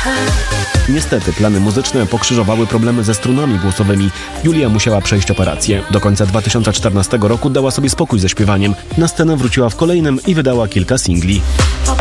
Niestety plany muzyczne pokrzyżowały problemy ze strunami głosowymi. Julia musiała przejść operację. Do końca 2014 roku dała sobie spokój ze śpiewaniem. Na scenę wróciła w kolejnym i wydała kilka singli.